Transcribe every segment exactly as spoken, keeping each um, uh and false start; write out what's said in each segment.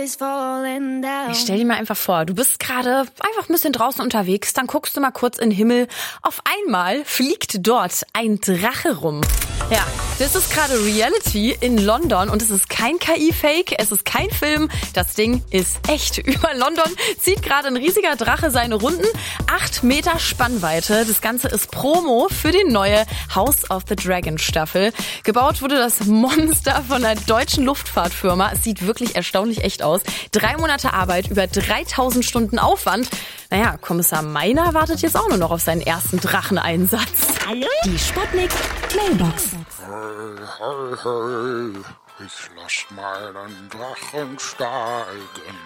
Ich stell dir mal einfach vor, du bist gerade einfach ein bisschen draußen unterwegs, dann guckst du mal kurz in den Himmel. Auf einmal fliegt dort ein Drache rum. Ja, das ist gerade Reality in London und es ist kein K I-Fake, es ist kein Film, das Ding ist echt. Über London zieht gerade ein riesiger Drache seine Runden, acht Meter Spannweite. Das Ganze ist Promo für die neue House of the Dragon Staffel. Gebaut wurde das Monster von einer deutschen Luftfahrtfirma. Es sieht wirklich erstaunlich echt aus. Drei Monate Arbeit, über dreitausend Stunden Aufwand. Naja, Kommissar Meiner wartet jetzt auch nur noch auf seinen ersten Dracheneinsatz. Hallo? Die Sputnik Mailbox. Hey, hey, hey, ich lass meinen Drachen steigen.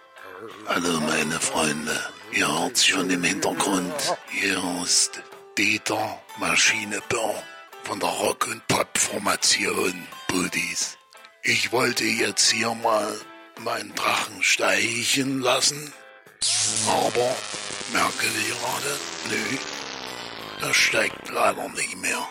Hallo meine Freunde, ihr hört schon im Hintergrund, hier ist Dieter Maschinebau von der Rock- und Pop-Formation Buddies. Ich wollte jetzt hier mal meinen Drachen steigen lassen, aber merke gerade, nö, der steigt leider nicht mehr.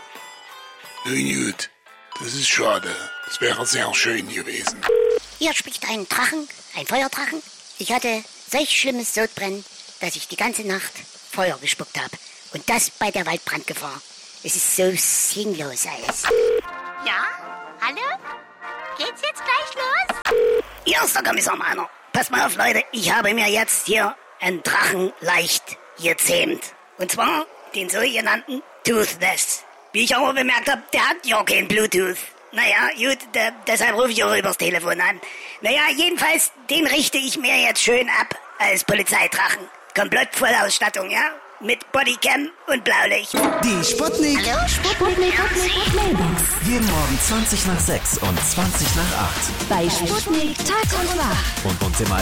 Nun gut, das ist schade, das wäre sehr schön gewesen. Hier spricht ein Drachen, ein Feuerdrachen. Ich hatte solch schlimmes Sodbrennen, dass ich die ganze Nacht Feuer gespuckt habe. Und das bei der Waldbrandgefahr. Es ist so sinnlos alles. Ja? Hallo? Geht's jetzt gleich los? Hier ist der Kommissar Meiner. Passt mal auf, Leute. Ich habe mir jetzt hier einen Drachen leicht gezähmt. Und zwar den sogenannten Toothless. Wie ich aber bemerkt habe, der hat ja kein Bluetooth. Naja, gut, de- deshalb rufe ich auch übers Telefon an. Naja, jedenfalls, den richte ich mir jetzt schön ab als Polizeidrachen. Komplett Vollausstattung, ja? Mit Bodycam und Blaulicht. Die Sputnik. Hallo, Sputnik. Mailbox. Jeden Morgen zwanzig nach sechs und zwanzig nach acht. Bei Sputnik Tag und Nacht. Und uns im